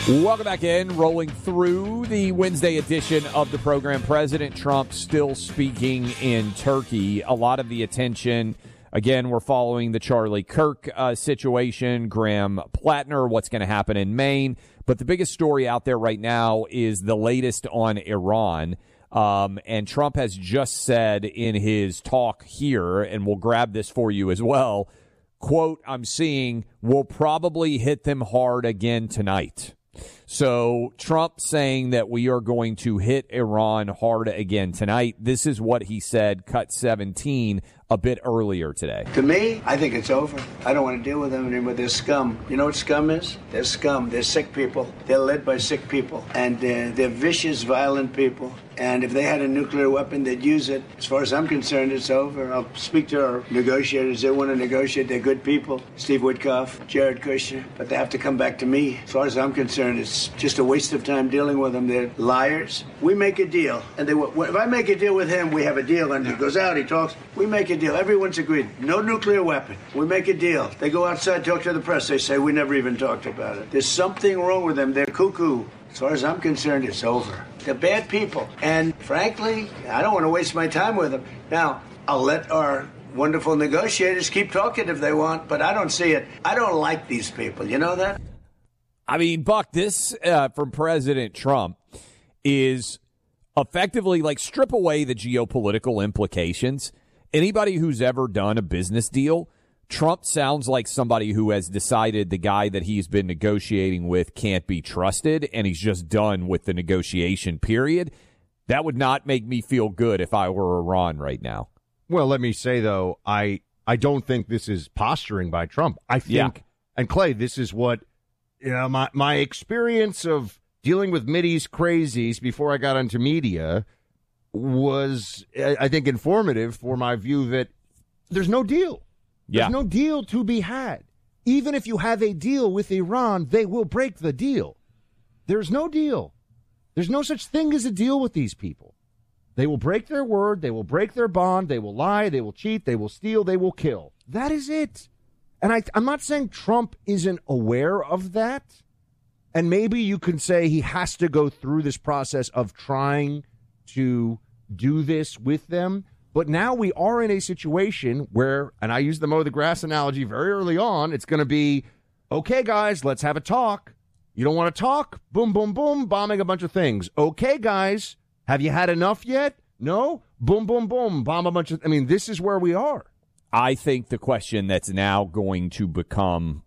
Welcome back in. Rolling through the Wednesday edition of the program. President Trump still speaking in Turkey. A lot of the attention, again, we're following the Charlie Kirk situation, Graham Plattner, what's going to happen in Maine. But the biggest story out there right now is the latest on Iran. And Trump has just said in his talk here, and we'll grab this for you as well, quote, I'm seeing, we'll probably hit them hard again tonight. So Trump saying that we are going to hit Iran hard again tonight. This is what he said, cut 17, a bit earlier today. To me, I think it's over. I don't want to deal with them anymore. They're scum. You know what scum is? They're scum. They're sick people. They're led by sick people. And they're vicious, violent people. And if they had a nuclear weapon, they'd use it. As far as I'm concerned, it's over. I'll speak to our negotiators. They want to negotiate. They're good people. Steve Witkoff, Jared Kushner. But they have to come back to me. As far as I'm concerned, it's just a waste of time dealing with them. They're liars. We make a deal. And if I make a deal with him, we have a deal. And he goes out, he talks. We make a deal. Everyone's agreed. No nuclear weapon. We make a deal. They go outside, talk to the press. They say, we never even talked about it. There's something wrong with them. They're cuckoo. As far as I'm concerned, it's over. They're bad people. And frankly, I don't want to waste my time with them. Now, I'll let our wonderful negotiators keep talking if they want, but I don't see it. I don't like these people. You know that? I mean, Buck, this from President Trump is effectively like strip away the geopolitical implications. Anybody who's ever done a business deal, Trump sounds like somebody who has decided the guy that he's been negotiating with can't be trusted, and he's just done with the negotiation period. That would not make me feel good if I were Iran right now. Well, let me say, though, I don't think this is posturing by Trump. I think, and Clay, this is what, you know, my experience of dealing with Mideast crazies before I got into media was, I think, informative for my view that there's no deal. There's no deal to be had. Even if you have a deal with Iran, they will break the deal. There's no deal. There's no such thing as a deal with these people. They will break their word. They will break their bond. They will lie. They will cheat. They will steal. They will kill. That is it. And I'm not saying Trump isn't aware of that. And maybe you can say he has to go through this process of trying to do this with them. But now we are in a situation where, and I use the mow the grass analogy very early on, it's going to be, okay, guys, let's have a talk. You don't want to talk? Boom, boom, boom, bombing a bunch of things. Okay, guys, have you had enough yet? No? Boom, boom, boom, bomb a bunch of, I mean, this is where we are. I think the question that's now going to become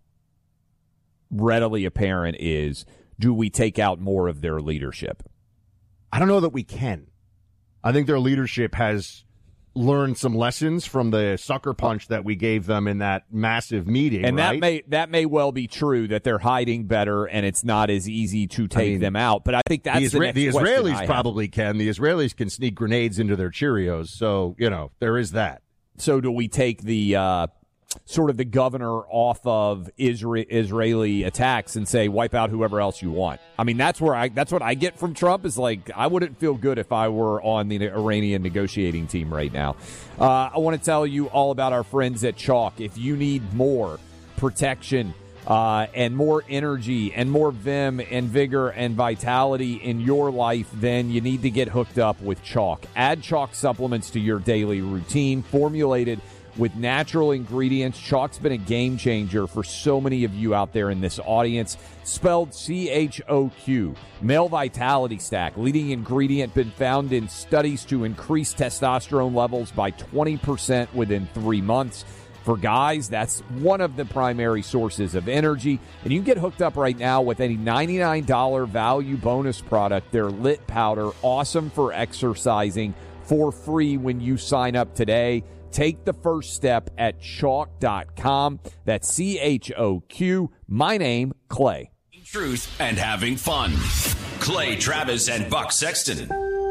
readily apparent is, do we take out more of their leadership? I don't know that we can. I think their leadership has learned some lessons from the sucker punch that we gave them in that massive meeting. And right? that may well be true, that they're hiding better and it's not as easy to take them out. But I think that's the next Israelis probably can. The Israelis can sneak grenades into their Cheerios. So, you know, there is that. So do we take the sort of the governor off of Israeli attacks and say wipe out whoever else you want? I mean, that's what I get from Trump is like, I wouldn't feel good if I were on the Iranian negotiating team right now. I want to tell you all about our friends at Chalk. If you need more protection and more energy and more vim and vigor and vitality in your life, then you need to get hooked up with Chalk. Add Chalk supplements to your daily routine, formulated with natural ingredients. Chalk's been a game changer for so many of you out there in this audience. Spelled CHOQ. Male Vitality Stack, leading ingredient been found in studies to increase testosterone levels by 20% within 3 months. For guys, that's one of the primary sources of energy. And you can get hooked up right now with any $99 value bonus product, their Lit Powder, awesome for exercising, for free when you sign up today. Take the first step at chalk.com. That's CHOQ. My name, Clay. Truth and having fun. Clay Travis and Buck Sexton.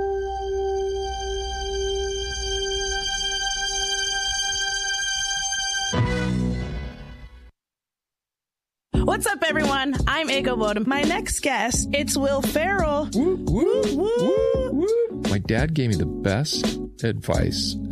What's up, everyone? I'm Ego Bodum. My next guest, it's Will Ferrell. Woo, woo, woo, woo. My dad gave me the best advice